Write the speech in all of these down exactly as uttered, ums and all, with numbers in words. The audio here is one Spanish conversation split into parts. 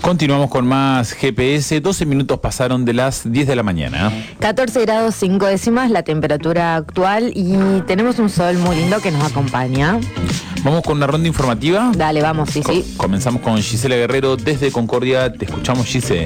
Continuamos con más G P S. doce minutos pasaron de las diez de la mañana. catorce grados cinco décimas la temperatura actual y tenemos un sol muy lindo que nos acompaña. Vamos con una ronda informativa. Dale, vamos, sí, Co- sí. Comenzamos con Gisela Guerrero desde Concordia. Te escuchamos, Gise.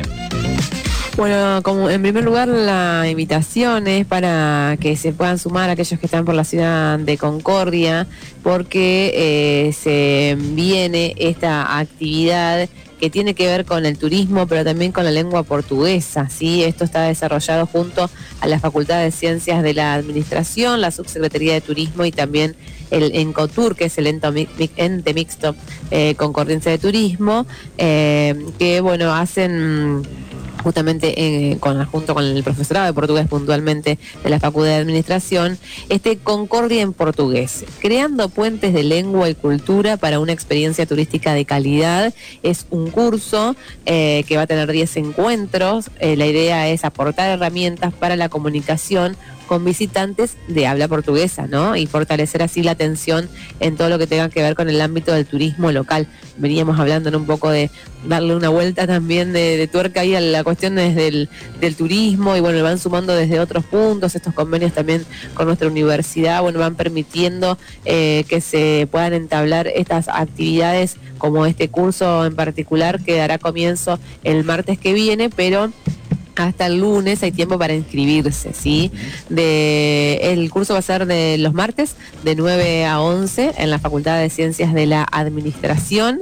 Bueno, como en primer lugar la invitación es para que se puedan sumar aquellos que están por la ciudad de Concordia, porque eh, se viene esta actividad que tiene que ver con el turismo, pero también con la lengua portuguesa, ¿sí? Esto está desarrollado junto a la Facultad de Ciencias de la Administración, la Subsecretaría de Turismo y también el ENCOTUR, que es el ente, ente mixto eh, concordiense de turismo, eh, que, bueno, hacen justamente eh, con, junto con el profesorado de portugués puntualmente de la Facultad de Administración, este Concordia en Portugués, creando puentes de lengua y cultura para una experiencia turística de calidad. Es un curso eh, que va a tener diez encuentros. Eh, la idea es aportar herramientas para la comunicación con visitantes de habla portuguesa, ¿no? Y fortalecer así la atención en todo lo que tenga que ver con el ámbito del turismo local. Veníamos hablando en un poco de darle una vuelta también de, de tuerca ahí a la cuestión desde el, del turismo, y bueno, van sumando desde otros puntos, estos convenios también con nuestra universidad, bueno, van permitiendo eh, que se puedan entablar estas actividades como este curso en particular, que dará comienzo el martes que viene, pero hasta el lunes hay tiempo para inscribirse, ¿sí? De, el curso va a ser de los martes de nueve a once en la Facultad de Ciencias de la Administración.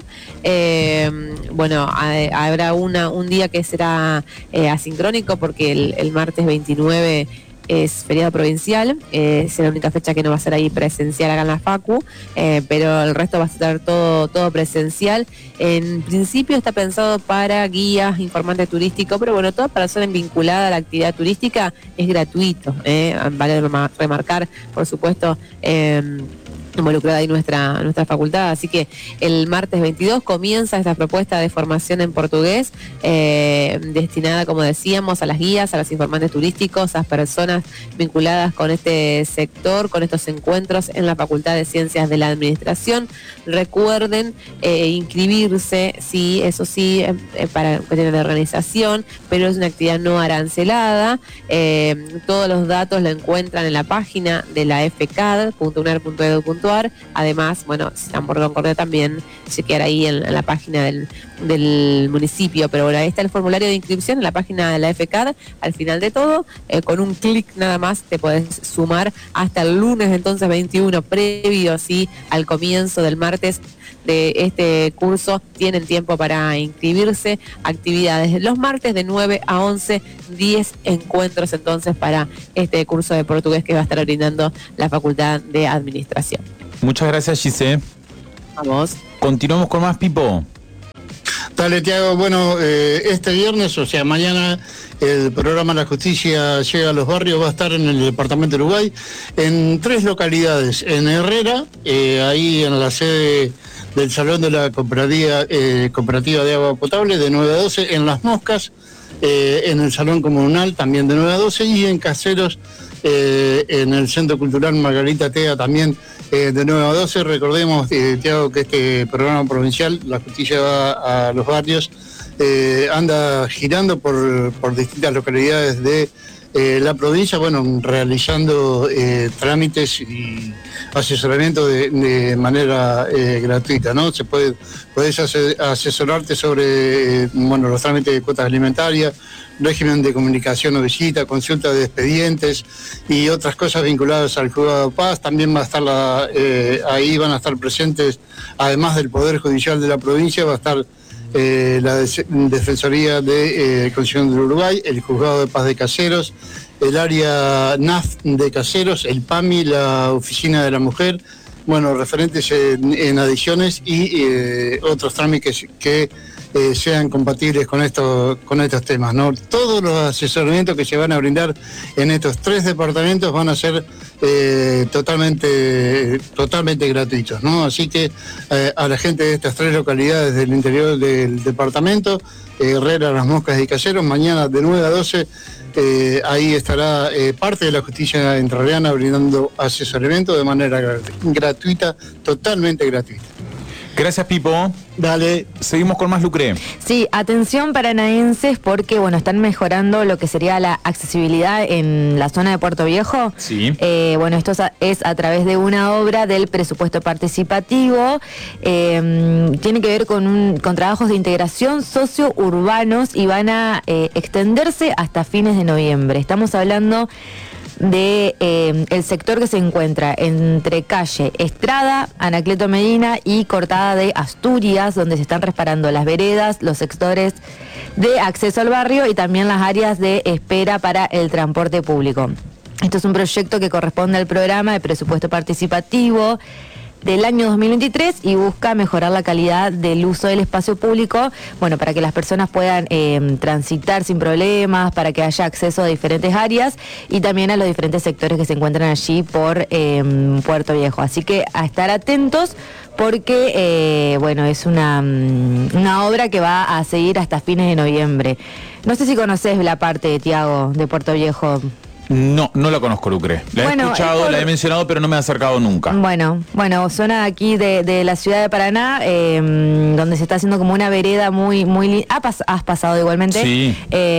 Eh, bueno, hay, habrá una, un día que será eh, asincrónico, porque el, el martes veintinueve es feriado provincial, eh, es la única fecha que no va a ser ahí presencial acá en la Facu, eh, pero el resto va a estar todo, todo presencial. En principio está pensado para guías, informantes turísticos, pero bueno, toda persona vinculada a la actividad turística es gratuito, eh, vale remarcar, por supuesto, eh, involucrada ahí nuestra, nuestra facultad. Así que el martes veintidós comienza esta propuesta de formación en portugués, eh, destinada, como decíamos, a las guías, a los informantes turísticos, a las personas vinculadas con este sector, con estos encuentros en la Facultad de Ciencias de la Administración. Recuerden eh, inscribirse, sí, eso sí, eh, para cuestiones de organización, pero es una actividad no arancelada. Eh, todos los datos lo encuentran en la página de la f c a d punto u n e r punto e d u punto a r. Además, bueno, si están por Concordia también chequear ahí en, en la página del, del municipio. Pero bueno, ahí está el formulario de inscripción en la página de la F C A D. Al final de todo, eh, con un clic nada más te podés sumar hasta el lunes, entonces veintiuno, previo, sí, al comienzo del martes de este curso. Tienen tiempo para inscribirse. Actividades los martes de nueve a once, diez encuentros entonces para este curso de portugués que va a estar brindando la Facultad de Administración. Muchas gracias, Gise. Vamos. Continuamos con más, Pipo. Dale, Tiago. Bueno, eh, este viernes, o sea, mañana, el programa La Justicia Llega a los Barrios va a estar en el departamento de Uruguay, en tres localidades. En Herrera, eh, ahí en la sede del Salón de la Cooperativa, eh, Cooperativa de Agua Potable, de nueve a doce. En Las Moscas, eh, en el Salón Comunal, también de nueve a doce. Y en Caseros, eh, en el Centro Cultural Margarita Tea, también eh, de nueve a doce. Recordemos, eh, Tiago, que este programa provincial, La Justicia va a los barrios, eh, anda girando por, por distintas localidades de eh, la provincia, bueno, realizando eh, trámites y asesoramiento de, de manera eh, gratuita, ¿no? Se puede, podés asesorarte sobre, eh, bueno, los trámites de cuotas alimentarias, régimen de comunicación o visita, consulta de expedientes y otras cosas vinculadas al juzgado de paz. También va a estar la, eh, ahí van a estar presentes, además del Poder Judicial de la provincia, va a estar eh, la de, Defensoría de eh, Constitución del Uruguay, el Juzgado de Paz de Caseros, el área N A F de Caseros, el P A M I, la Oficina de la Mujer, bueno, referentes en, en adiciones y eh, otros trámites que eh, sean compatibles con estos con estos temas, ¿no? Todos los asesoramientos que se van a brindar en estos tres departamentos van a ser eh, totalmente totalmente gratuitos, ¿no? Así que eh, a la gente de estas tres localidades del interior del departamento, eh, Herrera, Las Moscas y Caseros, mañana de nueve a doce, Eh, ahí estará eh, parte de la justicia entrerriana brindando asesoramiento de manera gratuita, totalmente gratuita. Gracias, Pipo. Dale. Seguimos con más, Lucre. Sí, atención paranaenses porque, bueno, están mejorando lo que sería la accesibilidad en la zona de Puerto Viejo. Sí. Eh, bueno, esto es a, es a través de una obra del presupuesto participativo. Eh, tiene que ver con, un, con trabajos de integración socio-urbanos y van a eh, extenderse hasta fines de noviembre. Estamos hablando de eh, el sector que se encuentra entre calle Estrada, Anacleto Medina y Cortada de Asturias, donde se están reparando las veredas, los sectores de acceso al barrio y también las áreas de espera para el transporte público. Esto es un proyecto que corresponde al programa de presupuesto participativo del año dos mil veintitrés y busca mejorar la calidad del uso del espacio público, bueno, para que las personas puedan eh, transitar sin problemas, para que haya acceso a diferentes áreas y también a los diferentes sectores que se encuentran allí por eh, Puerto Viejo. Así que a estar atentos porque, eh, bueno, es una, una obra que va a seguir hasta fines de noviembre. No sé si conoces la parte de Tiago, de Puerto Viejo. No, no la conozco, Lucre. La Bueno, he escuchado, por... la he mencionado, pero no me he acercado nunca. Bueno, bueno, zona aquí de, de la ciudad de Paraná, eh, donde se está haciendo como una vereda muy, muy linda. Ah, pas has pasado igualmente. Sí.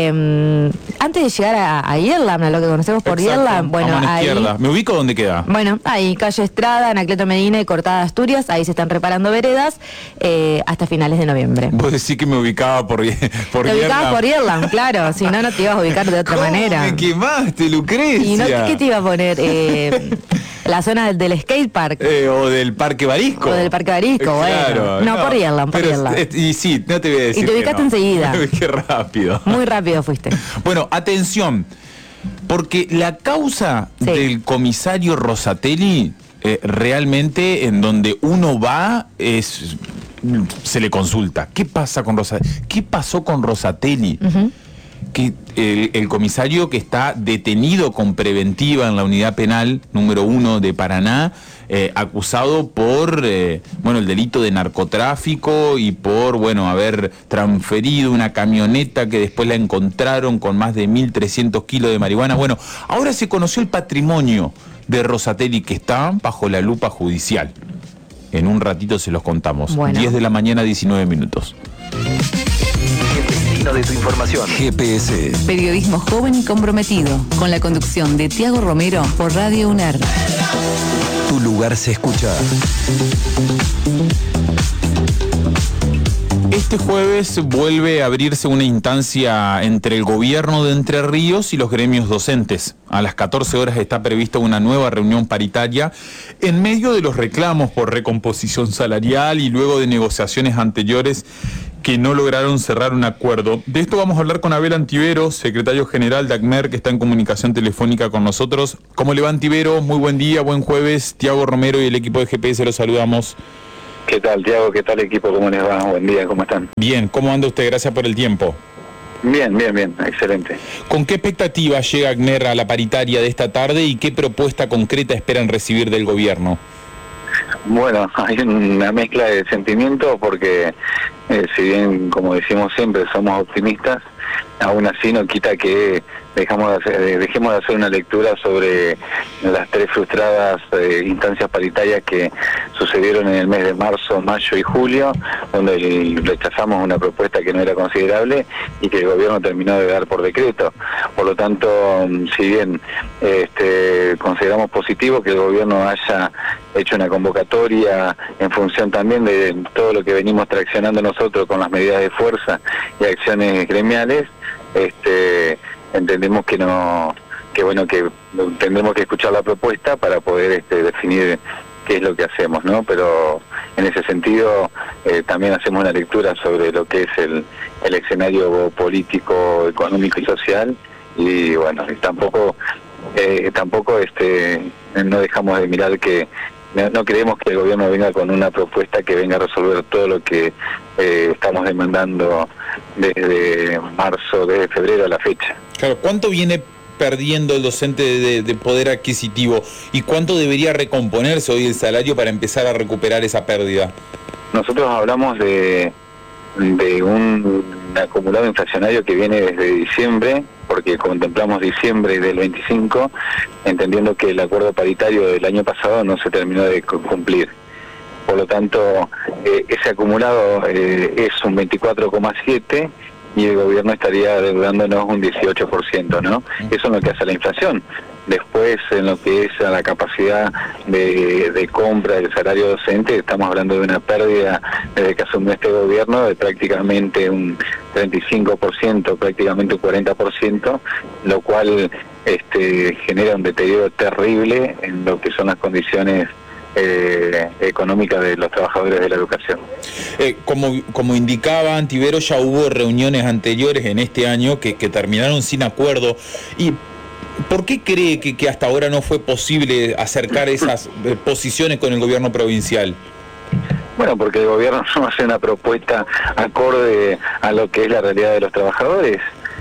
Eh, antes de llegar a, a Irlam, a lo que conocemos por Exacto, Irlam, bueno, a mano ahí. izquierda. ¿Me ubico dónde queda? Bueno, ahí, calle Estrada, Anacleto Medina y Cortada de Asturias, ahí se están reparando veredas eh, hasta finales de noviembre. Vos decís que me ubicaba por por Te ubicabas Irlam. por Irlam, claro, si no, no te ibas a ubicar de otra ¿Cómo manera. me quemaste, Lucrecia? ¿Y no, qué te iba a poner? Eh, la zona del, del skatepark. Eh, o del Parque Barisco. O del Parque Barisco, Eh, bueno. claro, No, por Irlam, por pero, Irlam. eh, Y sí, no te voy a decir. Y te que ubicaste no. enseguida. Me ubiqué rápido. Muy rápido fuiste. Bueno, atención, porque la causa Sí. del comisario Rosatelli, eh, realmente en donde uno va, es se le consulta. ¿Qué pasa con Rosatelli? ¿Qué pasó con Rosatelli? Uh-huh. Que el, el comisario que está detenido con preventiva en la unidad penal número uno de Paraná, eh, acusado por eh, bueno, el delito de narcotráfico y por bueno haber transferido una camioneta que después la encontraron con más de mil trescientos kilos de marihuana. Bueno, ahora se conoció el patrimonio de Rosatelli que está bajo la lupa judicial. En un ratito se los contamos. Bueno. diez de la mañana, diecinueve minutos. El destino de tu información. G P S. Periodismo joven y comprometido, con la conducción de Tiago Romero por Radio UNER. Tu lugar se escucha. Este jueves vuelve a abrirse una instancia entre el gobierno de Entre Ríos y los gremios docentes. A las catorce horas está prevista una nueva reunión paritaria en medio de los reclamos por recomposición salarial y luego de negociaciones anteriores que no lograron cerrar un acuerdo. De esto vamos a hablar con Abel Antivero, secretario general de ACMER, que está en comunicación telefónica con nosotros. ¿Cómo le va, Antivero? Muy buen día, buen jueves. Tiago Romero y el equipo de G P S los saludamos. ¿Qué tal, Tiago? ¿Qué tal, equipo? ¿Cómo les va? Buen día, ¿cómo están? Bien, ¿cómo anda usted? Gracias por el tiempo. Bien, bien, bien, excelente. ¿Con qué expectativa llega ACMER a la paritaria de esta tarde y qué propuesta concreta esperan recibir del gobierno? Bueno, hay una mezcla de sentimientos porque, eh, si bien, como decimos siempre, somos optimistas, aún así no quita que dejamos de hacer, dejemos de hacer una lectura sobre las tres frustradas eh, instancias paritarias que sucedieron en el mes de marzo, mayo y julio, donde rechazamos una propuesta que no era considerable y que el gobierno terminó de dar por decreto. Por lo tanto, si bien este, consideramos positivo que el gobierno haya hecho una convocatoria en función también de todo lo que venimos traccionando nosotros con las medidas de fuerza y acciones gremiales, este entendemos que no, que bueno, que tendremos que escuchar la propuesta para poder este, definir qué es lo que hacemos, ¿no? Pero en ese sentido eh, también hacemos una lectura sobre lo que es el, el escenario político, económico y social, y bueno, y tampoco eh, tampoco este no dejamos de mirar que no, no creemos que el gobierno venga con una propuesta que venga a resolver todo lo que eh, estamos demandando desde marzo, desde febrero a la fecha. Claro, ¿cuánto viene perdiendo el docente de, de poder adquisitivo y cuánto debería recomponerse hoy el salario para empezar a recuperar esa pérdida? Nosotros hablamos de, de un acumulado inflacionario que viene desde diciembre, porque contemplamos diciembre del veinticinco, entendiendo que el acuerdo paritario del año pasado no se terminó de cumplir. por lo tanto eh, ese acumulado eh, es un veinticuatro coma siete y el gobierno estaría deudándonos un dieciocho por ciento, ¿no? Eso es lo que hace la inflación. Después, en lo que es a la capacidad de, de compra del salario docente, estamos hablando de una pérdida desde que asumió este gobierno de prácticamente un treinta y cinco por ciento, prácticamente un cuarenta por ciento, lo cual este, genera un deterioro terrible en lo que son las condiciones Eh, económica de los trabajadores de la educación. Eh, como, como indicaba Antivero, ya hubo reuniones anteriores en este año que, que terminaron sin acuerdo. ¿Y por qué cree que, que hasta ahora no fue posible acercar esas eh, posiciones con el gobierno provincial? Bueno, porque el gobierno no hace una propuesta acorde a lo que es la realidad de los trabajadores.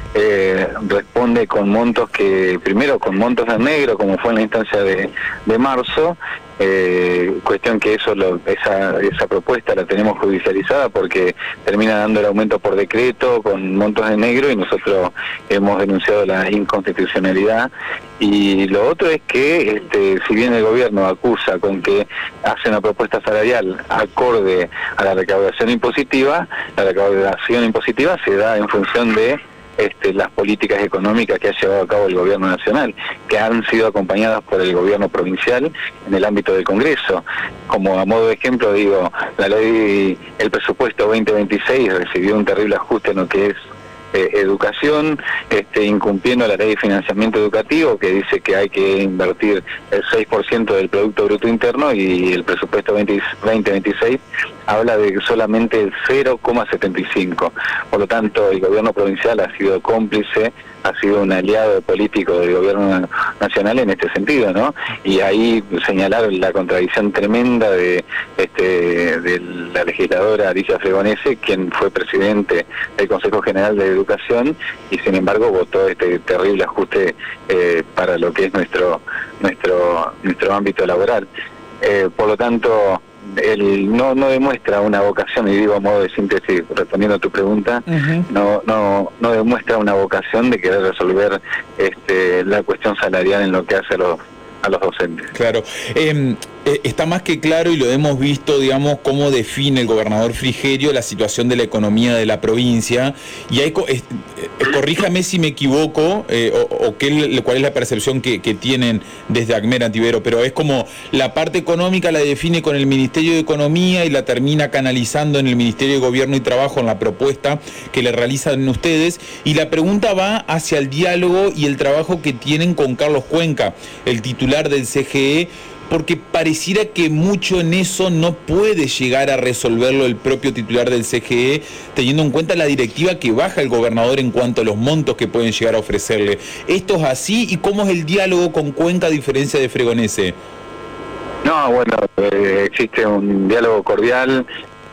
Eh, responde con montos que, primero con montos en negro, como fue en la instancia de, de marzo, eh, cuestión que eso lo, esa, esa propuesta la tenemos judicializada porque termina dando el aumento por decreto con montos en negro y nosotros hemos denunciado la inconstitucionalidad. Y lo otro es que este, si bien el gobierno acusa con que hace una propuesta salarial acorde a la recaudación impositiva, la recaudación impositiva se da en función de Este, las políticas económicas que ha llevado a cabo el gobierno nacional, que han sido acompañadas por el gobierno provincial en el ámbito del Congreso. Como a modo de ejemplo digo, la ley, el presupuesto veinte veintiséis recibió un terrible ajuste en lo que es eh, educación, este, incumpliendo la ley de financiamiento educativo que dice que hay que invertir el seis por ciento del Producto Bruto Interno y el presupuesto veinte veintiséis habla de solamente el cero coma setenta y cinco. Por lo tanto, el gobierno provincial ha sido cómplice, ha sido un aliado político del gobierno nacional en este sentido, ¿no? Y ahí señalar la contradicción tremenda de este de la legisladora Alicia Fregonese, quien fue presidente del Consejo General de Educación y sin embargo votó este terrible ajuste eh, para lo que es nuestro nuestro nuestro ámbito laboral. Eh, por lo tanto, él no no demuestra una vocación, y digo a modo de síntesis respondiendo a tu pregunta, uh-huh. no no no demuestra una vocación de querer resolver este la cuestión salarial en lo que hace a los a los docentes. Claro, eh, eh, está más que claro y lo hemos visto, digamos, cómo define el gobernador Frigerio la situación de la economía de la provincia, y hay, eh, eh, corríjame si me equivoco, eh, o, o qué, cuál es la percepción que, que tienen desde ACMER, Antivero, pero es como la parte económica la define con el Ministerio de Economía y la termina canalizando en el Ministerio de Gobierno y Trabajo en la propuesta que le realizan ustedes, y la pregunta va hacia el diálogo y el trabajo que tienen con Carlos Cuenca, el titular del C G E, porque pareciera que mucho en eso no puede llegar a resolverlo el propio titular del C G E, teniendo en cuenta la directiva que baja el gobernador en cuanto a los montos que pueden llegar a ofrecerle. ¿Esto es así? ¿Y cómo es el diálogo con Cuenca a diferencia de Fregonese? No, bueno, eh, existe un diálogo cordial,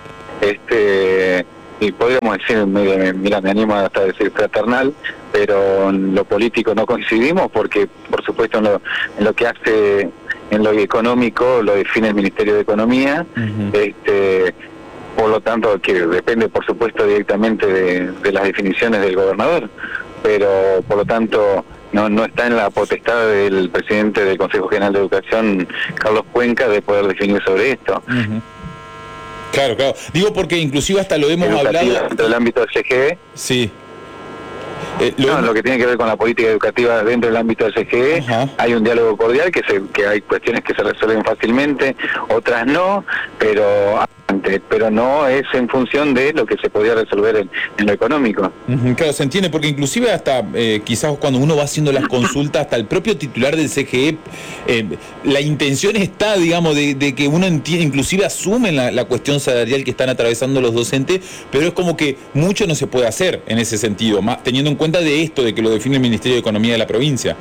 este y podríamos decir, mira, me animo hasta decir fraternal, pero en lo político no coincidimos porque, por supuesto, en lo, en lo que hace, en lo económico, lo define el Ministerio de Economía, uh-huh. este por lo tanto, que depende, por supuesto, directamente de, de las definiciones del gobernador, pero, por lo tanto, no no está en la potestad del presidente del Consejo General de Educación, Carlos Cuenca, de poder definir sobre esto. Uh-huh. Claro, claro. Digo porque inclusive hasta lo hemos Educativa hablado... dentro del ámbito del C G E. Sí. Eh, lo, no, hemos... lo que tiene que ver con la política educativa dentro del ámbito del C G E, ajá, hay un diálogo cordial, que se que hay cuestiones que se resuelven fácilmente, otras no, pero pero no es en función de lo que se podía resolver en, en lo económico. Uh-huh, claro, se entiende, porque inclusive hasta eh, quizás cuando uno va haciendo las consultas, hasta el propio titular del C G E, eh, la intención está, digamos, de, de que uno entiende, inclusive asume la, la cuestión salarial que están atravesando los docentes, pero es como que mucho no se puede hacer en ese sentido, más teniendo en cuenta de esto, de que lo define el Ministerio de Economía de la provincia.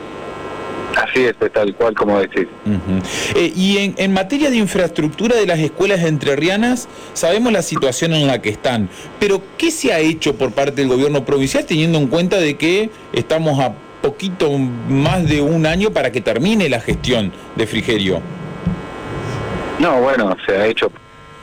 Así es, tal cual como decís. Uh-huh. Eh, y en, en materia de infraestructura de las escuelas entrerrianas, sabemos la situación en la que están, pero ¿qué se ha hecho por parte del gobierno provincial teniendo en cuenta de que estamos a poquito más de un año para que termine la gestión de Frigerio? No, bueno, se ha hecho...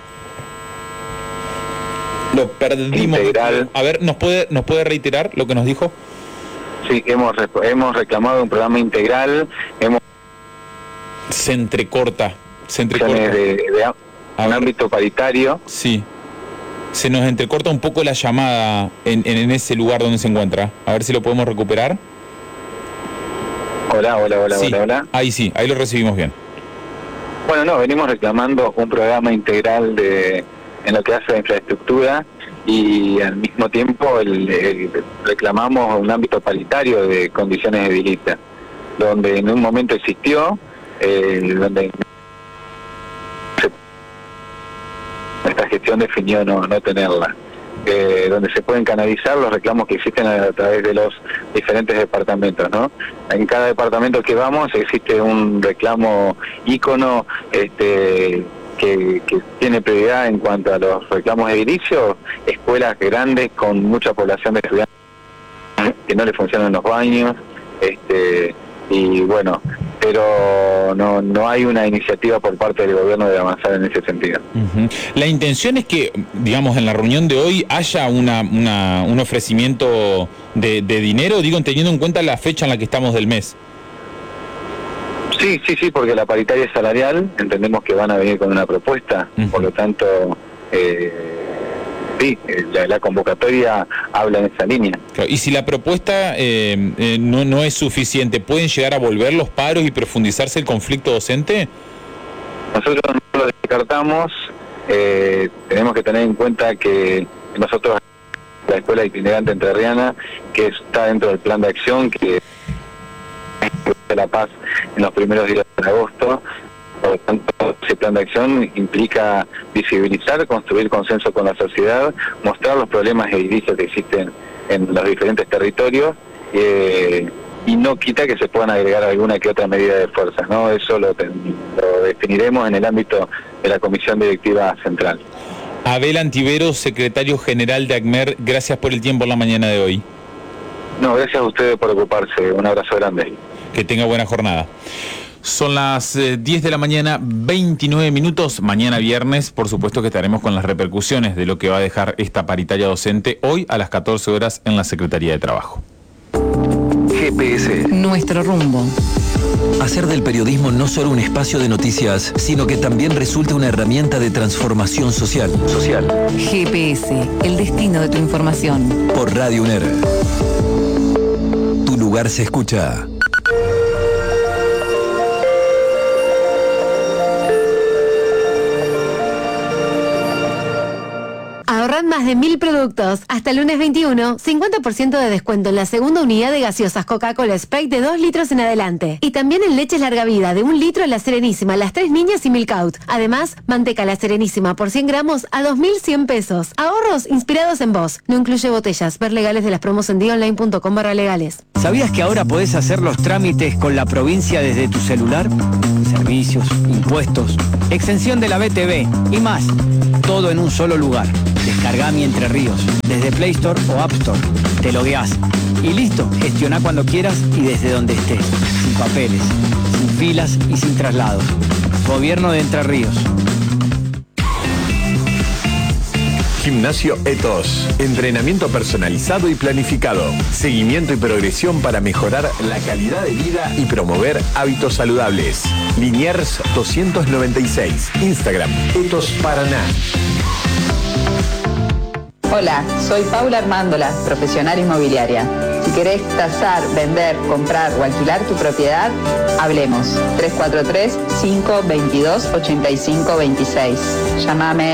Lo perdimos. Integral. A ver, ¿nos puede, ¿nos puede reiterar lo que nos dijo? Sí, hemos hemos reclamado un programa integral, hemos... Se entrecorta, se entrecorta. De, de, A un ver. ámbito paritario. Sí. Se nos entrecorta un poco la llamada en, en, en ese lugar donde se encuentra. A ver si lo podemos recuperar. Hola, hola, hola, Sí, hola, hola. ahí sí, ahí lo recibimos bien. Bueno, no, venimos reclamando un programa integral de en lo que hace a infraestructura y al mismo tiempo el, el- reclamamos un ámbito paritario de condiciones edilicias, donde en un momento existió, eh, donde esta gestión definió no, no tenerla, eh, donde se pueden canalizar los reclamos que existen a, a través de los diferentes departamentos, ¿no? En cada departamento que vamos existe un reclamo ícono este, que, que tiene prioridad en cuanto a los reclamos edilicios, escuelas grandes con mucha población de estudiantes que no le funcionan los baños, este, y bueno, pero no, no hay una iniciativa por parte del gobierno de avanzar en ese sentido. Uh-huh. La intención es que, digamos, en la reunión de hoy haya una, una, un ofrecimiento de, de dinero, digo, teniendo en cuenta la fecha en la que estamos del mes. Sí, sí, sí, porque la paritaria es salarial, entendemos que van a venir con una propuesta, Uh-huh. por lo tanto, eh, sí, la, la convocatoria habla en esa línea. Claro, y si la propuesta eh, eh, no, no es suficiente, ¿pueden llegar a volver los paros y profundizarse el conflicto docente? Nosotros no lo descartamos, eh, tenemos que tener en cuenta que nosotros, la Escuela Itinerante Entrerriana, que está dentro del plan de acción, que de la paz en los primeros días de agosto, por lo tanto, ese plan de acción implica visibilizar, construir consenso con la sociedad, mostrar los problemas edilicios que existen en los diferentes territorios, eh, y no quita que se puedan agregar alguna que otra medida de fuerza, ¿no? Eso lo, lo definiremos en el ámbito de la Comisión Directiva Central. Abel Antiveros, secretario general de ACMER, gracias por el tiempo en la mañana de hoy. No, gracias a ustedes por ocuparse. Un abrazo grande. Que tenga buena jornada. Son las eh, diez de la mañana, veintinueve minutos. Mañana viernes, por supuesto que estaremos con las repercusiones de lo que va a dejar esta paritaria docente hoy a las catorce horas en la Secretaría de Trabajo. G P S. Nuestro rumbo. Hacer del periodismo no solo un espacio de noticias, sino que también resulte una herramienta de transformación social. Social. G P S, el destino de tu información. Por Radio UNER. Tu lugar se escucha. Ahorrad más de mil productos. Hasta el lunes veintiuno, cincuenta por ciento de descuento en la segunda unidad de gaseosas Coca-Cola Sprite de dos litros en adelante. Y también en leches larga vida de un litro La Serenísima, Las Tres Niñas y Milk Out. Además, manteca La Serenísima por cien gramos a dos mil cien pesos. Ahorros inspirados en vos. No incluye botellas. Ver legales de las promos en dionline.com barra legales. ¿Sabías que ahora podés hacer los trámites con la provincia desde tu celular? Servicios, impuestos, exención de la B T V y más. Todo en un solo lugar. Descarga Mi Entre Ríos desde Play Store o App Store. Te logueás y listo. Gestioná cuando quieras y desde donde estés. Sin papeles, sin filas y sin traslados. Gobierno de Entre Ríos. Gimnasio Etos. Entrenamiento personalizado y planificado. Seguimiento y progresión para mejorar la calidad de vida y promover hábitos saludables. Liniers doscientos noventa y seis. Instagram Etos Paraná. Hola, soy Paula Armándola, profesional inmobiliaria. Si querés tasar, vender, comprar o alquilar tu propiedad, hablemos. tres cuatro tres, cinco dos dos, ocho cinco dos seis. Llámame.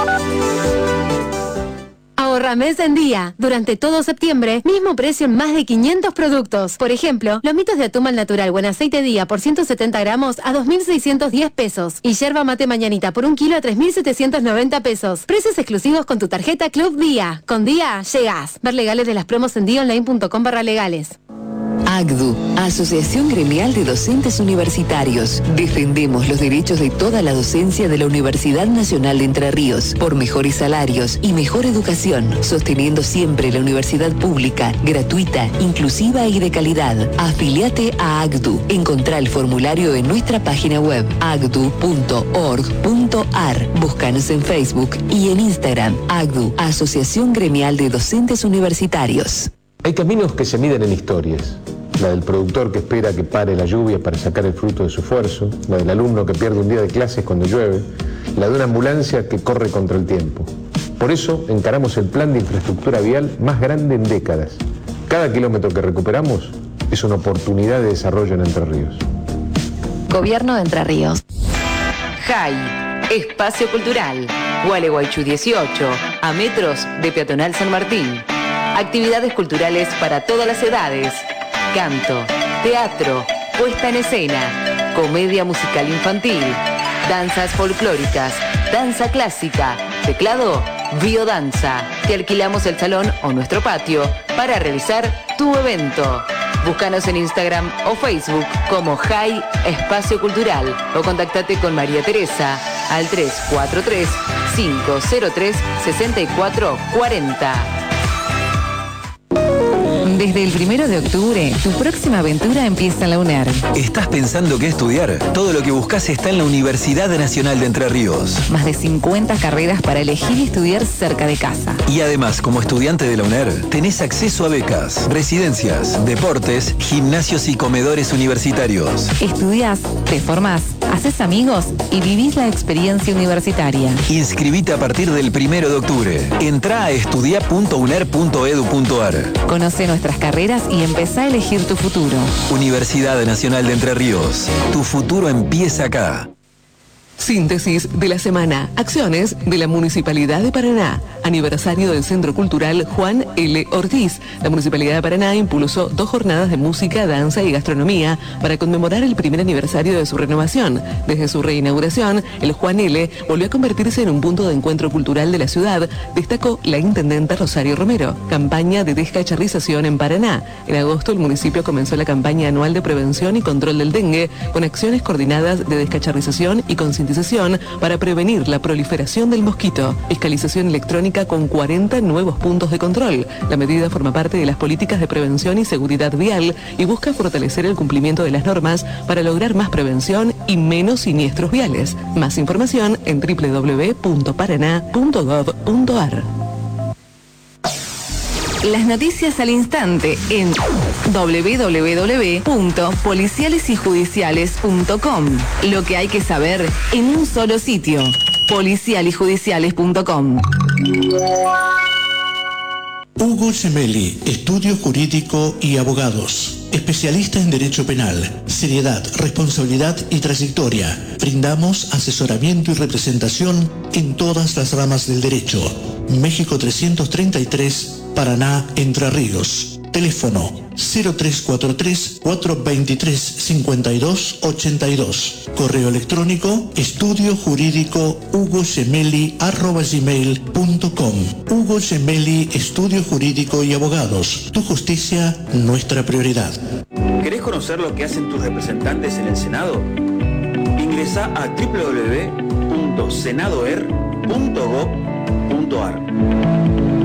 Ahorra mes en día. Durante todo septiembre, mismo precio en más de quinientos productos. Por ejemplo, lomitos de atún al natural o en aceite día por ciento setenta gramos a dos mil seiscientos diez pesos. Y yerba mate mañanita por un kilo a tres mil setecientos noventa pesos. Precios exclusivos con tu tarjeta Club Día. Con Día, llegás. Ver legales de las promos en dionline.com barra legales. A C D U, Asociación Gremial de Docentes Universitarios. Defendemos los derechos de toda la docencia de la Universidad Nacional de Entre Ríos por mejores salarios y mejor educación, sosteniendo siempre la universidad pública, gratuita, inclusiva y de calidad. Afiliate a A C D U. Encontrá el formulario en nuestra página web a c d u punto org punto a r. Búscanos en Facebook y en Instagram. A C D U, Asociación Gremial de Docentes Universitarios. Hay caminos que se miden en historias. La del productor que espera que pare la lluvia para sacar el fruto de su esfuerzo, la del alumno que pierde un día de clases cuando llueve, la de una ambulancia que corre contra el tiempo. Por eso encaramos el plan de infraestructura vial más grande en décadas. Cada kilómetro que recuperamos es una oportunidad de desarrollo en Entre Ríos. Gobierno de Entre Ríos. J A I, Espacio Cultural, Gualeguaychú dieciocho, a metros de Peatonal San Martín. Actividades culturales para todas las edades. Canto, teatro, puesta en escena, comedia musical infantil, danzas folclóricas, danza clásica, teclado, biodanza. Te alquilamos el salón o nuestro patio para realizar tu evento. Búscanos en Instagram o Facebook como J A I Espacio Cultural o contactate con María Teresa al tres cuatro tres, cinco cero tres, seis cuatro cuatro cero. Desde el primero de octubre, tu próxima aventura empieza en la UNER. ¿Estás pensando qué estudiar? Todo lo que buscas está en la Universidad Nacional de Entre Ríos. Más de cincuenta carreras para elegir y estudiar cerca de casa. Y además, como estudiante de la UNER, tenés acceso a becas, residencias, deportes, gimnasios y comedores universitarios. Estudiás, te formás, haces amigos y vivís la experiencia universitaria. Inscribite a partir del primero de octubre. Entrá a estudia punto uner punto edu punto ar. Conoce nuestras carreras y empezá a elegir tu futuro. Universidad Nacional de Entre Ríos. Tu futuro empieza acá. Síntesis de la semana. Acciones de la Municipalidad de Paraná. Aniversario del Centro Cultural Juan L. Ortiz. La Municipalidad de Paraná impulsó dos jornadas de música, danza y gastronomía para conmemorar el primer aniversario de su renovación. Desde su reinauguración, el Juan L. volvió a convertirse en un punto de encuentro cultural de la ciudad, destacó la intendenta Rosario Romero. Campaña de descacharrización en Paraná. En agosto, el municipio comenzó la campaña anual de prevención y control del dengue, con acciones coordinadas de descacharrización y concientización para prevenir la proliferación del mosquito. Fiscalización electrónica con cuarenta nuevos puntos de control. La medida forma parte de las políticas de prevención y seguridad vial y busca fortalecer el cumplimiento de las normas para lograr más prevención y menos siniestros viales. Más información en doble u doble u doble u punto paraná punto gov punto ar. Las noticias al instante en doble u doble u doble u punto policiales y judiciales punto com. Lo que hay que saber en un solo sitio. policial y judiciales punto com. Hugo Gemelli, Estudio Jurídico y Abogados. Especialista en Derecho Penal, seriedad, responsabilidad y trayectoria. Brindamos asesoramiento y representación en todas las ramas del derecho. México trescientos treinta y tres, Paraná, Entre Ríos. Teléfono cero tres cuatro tres, cuatro dos tres, cinco dos ocho dos. Correo electrónico estudio jurídico hugo gemelli arroba gmail punto com. Hugo Gemelli, Estudio Jurídico y Abogados. Tu justicia, nuestra prioridad. ¿Querés conocer lo que hacen tus representantes en el Senado? Ingresá a doble u doble u doble u punto senadoer punto gov punto ar.